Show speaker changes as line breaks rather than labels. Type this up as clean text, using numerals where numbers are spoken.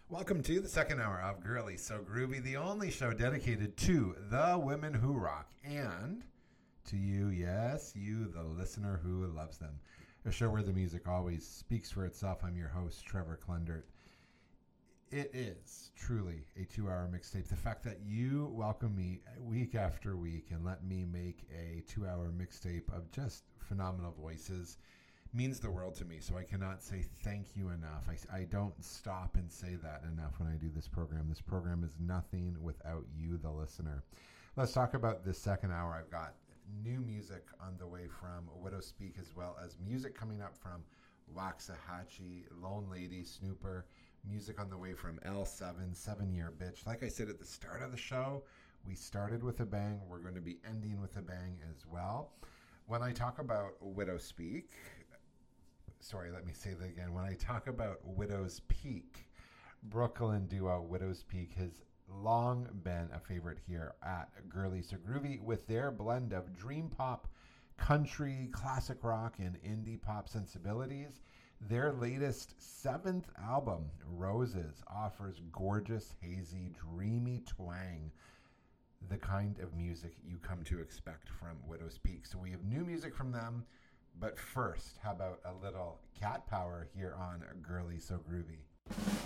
Welcome to the second hour of Girly So Groovy, the only show dedicated to the women who rock and to you, yes, you, the listener who loves them. A show where the music always speaks for itself. I'm your host, Trevor Klendert. It is truly a 2-hour mixtape. The fact that you welcome me week after week and let me make a 2-hour mixtape of just phenomenal voices means the world to me. So I cannot say thank you enough. I don't stop and say that enough when I do this program. This program is nothing without you, the listener. Let's talk about this second hour. I've got new music on the way from Widow Speak, as well as music coming up from Waxahachie, Lone Lady, Snooper, music on the way from L7, 7-Year Bitch. Like I said at the start of the show, we started with a bang. We're going to be ending with a bang as well. When I talk about Widow Speak, let me say that again. When I talk about Widow's Peak, Brooklyn duo Widow's Peak has long been a favorite here at Girly So Groovy with their blend of dream pop, country, classic rock, and indie pop sensibilities. Their latest 7th album, Roses, offers gorgeous, hazy, dreamy twang, the kind of music you come to expect from Widow's Peak. So we have new music from them, but first, how about a little cat power here on Girly So Groovy?